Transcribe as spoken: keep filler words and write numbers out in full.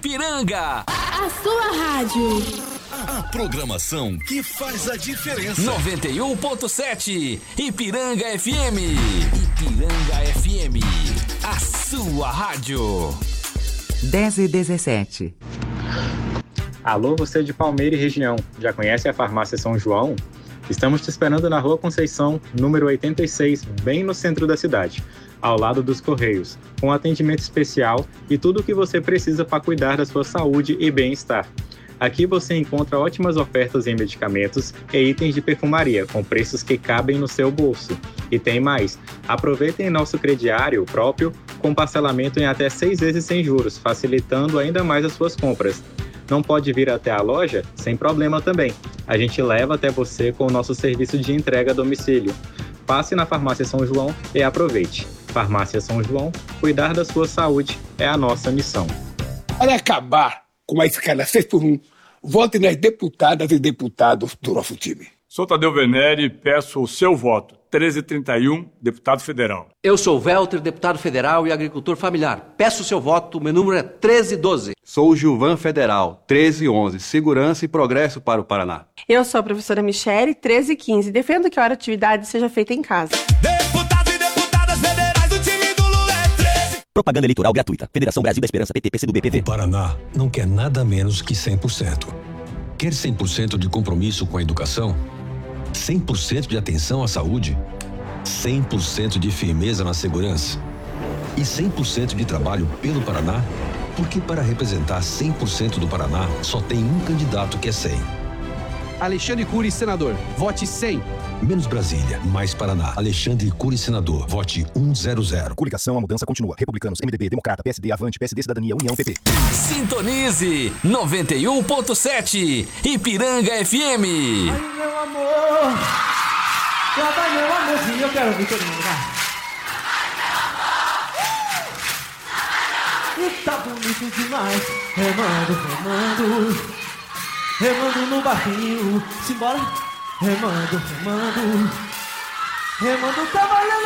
Ipiranga. A sua rádio. A programação que faz a diferença. noventa e um ponto sete Ipiranga F M. Ipiranga F M. A sua rádio. dez e dezessete. Alô, você de Palmeira e região. Já conhece a Farmácia São João? Estamos te esperando na Rua Conceição, número oitenta e seis, bem no centro da cidade, ao lado dos Correios, com atendimento especial e tudo o que você precisa para cuidar da sua saúde e bem-estar. Aqui você encontra ótimas ofertas em medicamentos e itens de perfumaria, com preços que cabem no seu bolso. E tem mais, aproveitem nosso crediário próprio, com parcelamento em até seis vezes sem juros, facilitando ainda mais as suas compras. Não pode vir até a loja? Sem problema também. A gente leva até você com o nosso serviço de entrega a domicílio. Passe na Farmácia São João e aproveite. Farmácia São João, cuidar da sua saúde é a nossa missão. Para acabar com a escala seis por um, vote nas deputadas e deputados do nosso time. Sou Tadeu Venere e peço o seu voto. treze trinta e um, deputado federal. Eu sou o Welter, deputado federal e agricultor familiar. Peço o seu voto, meu número é treze doze. Sou o Gilvan Federal, treze onze, Segurança e Progresso para o Paraná. Eu sou a professora Michele, treze quinze. Defendo que a hora de atividade seja feita em casa. Deputados e deputadas federais do time do Lula é treze. Propaganda eleitoral gratuita. Federação Brasil da Esperança, P T, P C do B, P V. O Paraná não quer nada menos que cem por cento. Quer cem por cento de compromisso com a educação? cem por cento de atenção à saúde? cem por cento de firmeza na segurança? E cem por cento de trabalho pelo Paraná? Porque para representar cem por cento do Paraná, só tem um candidato que é cem. Alexandre Cury, senador. Vote cem. Menos Brasília, mais Paraná. Alexandre Cury, senador. Vote cem. Coligação, a mudança continua. Republicanos, M D B, Democrata, P S D, Avante, P S D, Cidadania, União, P P. Sintonize noventa e um ponto sete Ipiranga F M. Ai, meu amor. Lá vai meu amorzinho, eu quero ouvir todo mundo, vai. E tá bonito demais. Remando, remando. Remando no barquinho. Simbora. Remando, remando. Remando, tá valendo.